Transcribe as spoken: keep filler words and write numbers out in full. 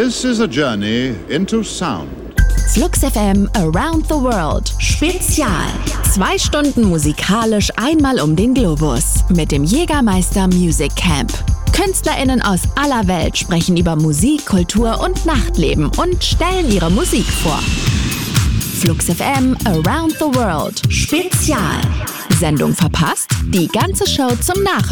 This is a journey into sound. Flux F M Around the World Spezial. Zwei Stunden musikalisch einmal um den Globus mit dem Jägermeister Music Camp. KünstlerInnen aus aller Welt sprechen über Musik, Kultur und Nachtleben und stellen ihre Musik vor. Flux F M Around the World Spezial. Sendung verpasst? Die ganze Show zum Nachhören